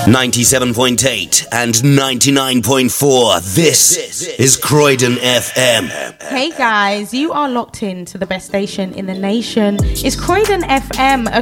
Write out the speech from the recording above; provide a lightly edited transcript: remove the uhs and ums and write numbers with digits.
97.8 and 99.4. This is Croydon FM. Hey guys, you are locked in to the best station in the nation. It's Croydon FM, a